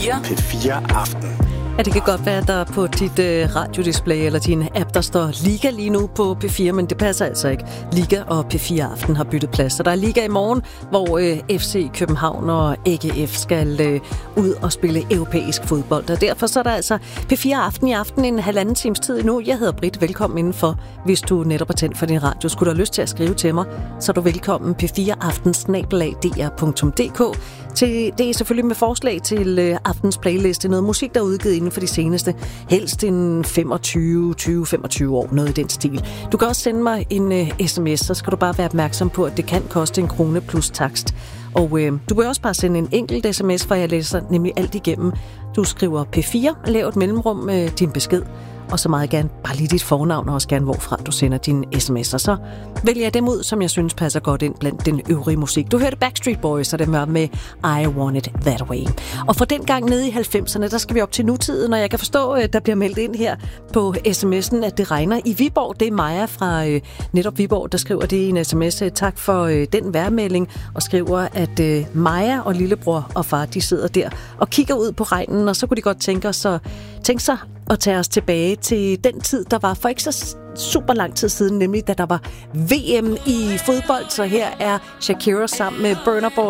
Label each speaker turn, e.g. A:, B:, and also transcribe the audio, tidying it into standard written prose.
A: P4 Aften.
B: Ja, det kan godt være, at der på dit radiodisplay eller din app, der står Liga lige nu på P4, men det passer altså ikke. Liga og P4 Aften har byttet plads. Så der er Liga i morgen, hvor FC København og AGF skal ud og spille europæisk fodbold. Og derfor så er der altså P4 Aften i aften en halvanden times tid endnu. Jeg hedder Britt. Velkommen indenfor, hvis du netop er tændt for din radio. Skulle du have lyst til at skrive til mig, så er du velkommen p4aften@dr.dk. Det er selvfølgelig med forslag til aftens playliste. Noget musik, der er udgivet inden for de seneste, helst en 25 år, noget i den stil. Du kan også sende mig en sms, så skal du bare være opmærksom på, at det kan koste 1 krone plus takst. Og du kan også bare sende en enkelt sms, for jeg læser nemlig alt igennem. Du skriver P4, lav et mellemrum med din besked, og så meget gerne bare lige dit fornavn, og også gerne hvorfra du sender din sms'er. Så vælger jeg dem ud, som jeg synes passer godt ind blandt den øvrige musik. Du hørte Backstreet Boys, og dem er med I Want It That Way. Og fra den gang nede i 90'erne, der skal vi op til nutiden, og jeg kan forstå, at der bliver meldt ind her på sms'en, at det regner i Viborg. Det er Maja fra netop Viborg, der skriver det i en sms. Tak for den vejrmelding, og skriver, at Maja og lillebror og far, de sidder der og kigger ud på regnen, og så kunne de godt tænke sig at tage os tilbage til den tid, der var for ikke så super lang tid siden, nemlig da der var VM i fodbold. Så her er Shakira sammen med Burna Boy